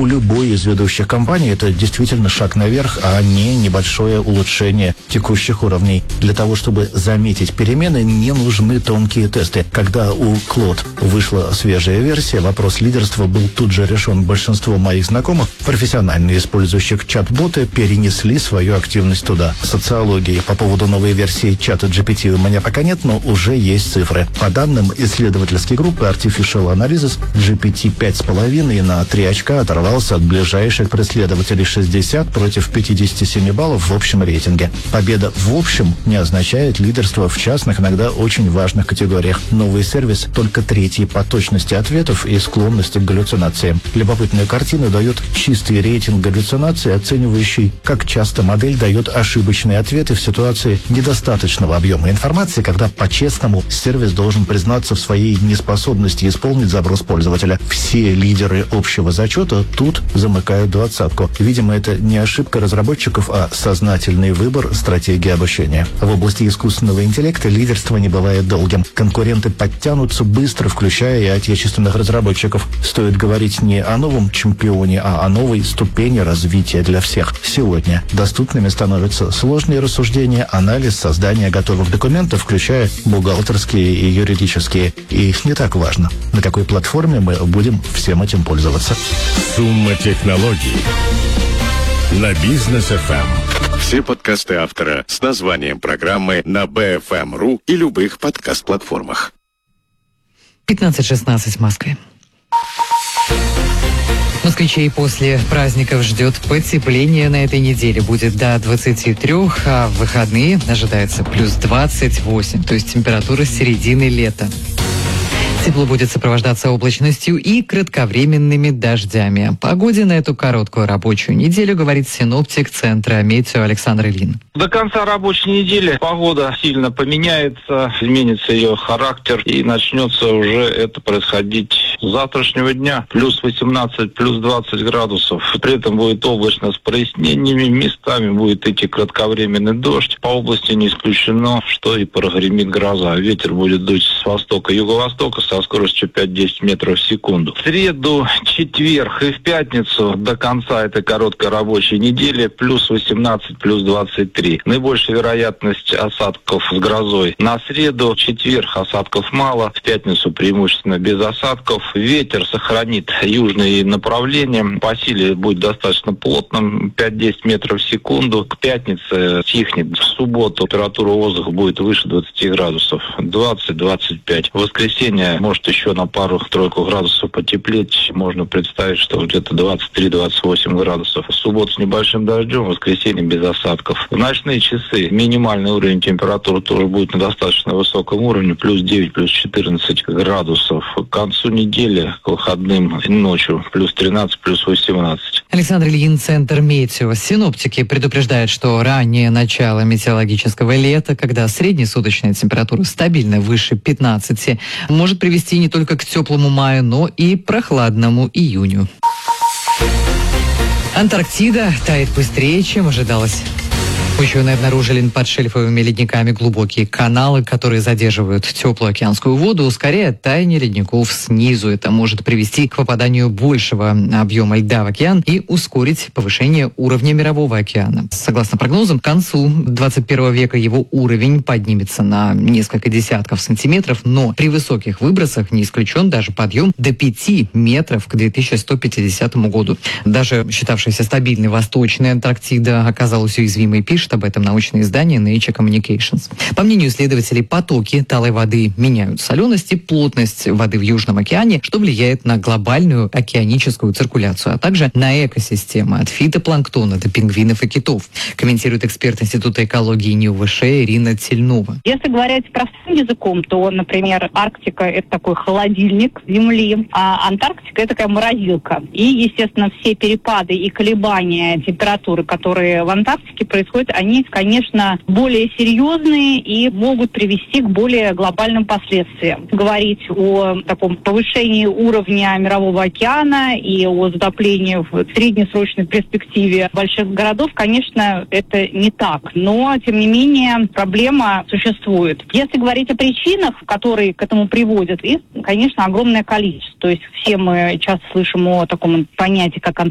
у любой из ведущих компаний это действительно шаг наверх, а не небольшое улучшение текущих уровней. Для того, чтобы заметить перемены, не нужны тонкие тесты. Когда у Claude вышла свежая версия, вопрос лидерства был тут же решен. Большинство моих знакомых, профессионально использующих чат-боты, перенесли свою активность туда. Социологии по поводу новой версии чата GPT у меня пока нет, но уже есть цифры. По данным исследовательской группы Artificial Analysis, GPT 5,5 на 3 очка оторвался от ближайших преследователей 60 против 57 баллов в общем рейтинге. Победа в общем не означает лидерство в частных, иногда очень важных категориях. Новый сервис только 3-й по точности ответов и склонности к галлюцинациям. Любопытную картину дает чистый рейтинг галлюцинаций, оценивающий, как часто модель дает ошибочные ответы в ситуации недостаточного объема информации, когда по-честному сервис должен признаться в своей неспособности исполнить запрос пользователя. Все лидеры общего зачета тут замыкают двадцатку. Видимо, это не ошибка разработчиков, а сознательный выбор стратегии обучения. В области искусственного интеллекта лидерство не бывает долгим. Конкуренты подтянутся быстро, включая и отечественных разработчиков. Стоит говорить не о новом чемпионе, а о новой ступени развития для всех. Сегодня доступными становятся сложные рассуждения, анализ, создание готовых документов, включая бухгалтерские и юридические. И их не так важно, на какой платформе мы будем всем этим пользоваться. Сумма технологий на Бизнес FM. Все подкасты автора с названием программы на BFM.ru и любых подкаст-платформах. 15:16 в Москве. Москвичей после праздников ждет потепление на этой неделе. Будет до 23, а в выходные ожидается плюс 28, то есть температура середины лета. Тепло будет сопровождаться облачностью и кратковременными дождями. О погоде на эту короткую рабочую неделю говорит синоптик Центра Метео Александр Ильин. До конца рабочей недели погода сильно поменяется, изменится ее характер и начнется уже это происходить с завтрашнего дня. Плюс 18, плюс 20 градусов. При этом будет облачно с прояснениями, местами будет идти кратковременный дождь. По области не исключено, что и прогремит гроза. Ветер будет дуть с востока, юго-востока со скоростью 5-10 метров в секунду. В среду, четверг и в пятницу до конца этой короткой рабочей недели плюс 18, плюс 23. Наибольшая вероятность осадков с грозой на среду, четверг осадков мало, в пятницу преимущественно без осадков. Ветер сохранит южные направления, по силе будет достаточно плотным, 5-10 метров в секунду. К пятнице стихнет. В субботу температура воздуха будет выше 20 градусов, 20-25. В воскресенье может еще на пару-тройку градусов потеплеть. Можно представить, что где-то 23-28 градусов. В субботу с небольшим дождем, в воскресенье без осадков. В ночные часы минимальный уровень температуры тоже будет на достаточно высоком уровне, плюс 9, плюс 14 градусов. К концу недели, к выходным ночью, плюс 13, плюс 18. Александр Ильин, Центр Метео. Синоптики предупреждают, что раннее начало метеорологического лета, когда среднесуточная температура стабильно выше 15, может привести не только к теплому маю, но и прохладному июню. Антарктида тает быстрее, чем ожидалось. Ученые обнаружили под шельфовыми ледниками глубокие каналы, которые задерживают теплую океанскую воду, ускоряя таяние ледников снизу. Это может привести к попаданию большего объема льда в океан и ускорить повышение уровня мирового океана. Согласно прогнозам, к концу 21 века его уровень поднимется на несколько десятков сантиметров, но при высоких выбросах не исключен даже подъем до 5 метров к 2150 году. Даже считавшаяся стабильной Восточная Антарктида оказалась уязвимой, пишет об этом научное издание Nature Communications. По мнению исследователей, потоки талой воды меняют соленость и плотность воды в Южном океане, что влияет на глобальную океаническую циркуляцию, а также на экосистемы от фитопланктона до пингвинов и китов, комментирует эксперт Института экологии НИУ-ВШ Ирина Тельнова. Если говорить простым языком, то, например, Арктика – это такой холодильник Земли, а Антарктика – это такая морозилка. И, естественно, все перепады и колебания температуры, которые в Антарктике происходят, они, конечно, более серьезные и могут привести к более глобальным последствиям. Говорить о таком повышении уровня мирового океана и о затоплении в среднесрочной перспективе больших городов, конечно, это не так. Но, тем не менее, проблема существует. Если говорить о причинах, которые к этому приводят, их, конечно, огромное количество. То есть все мы часто слышим о таком понятии, как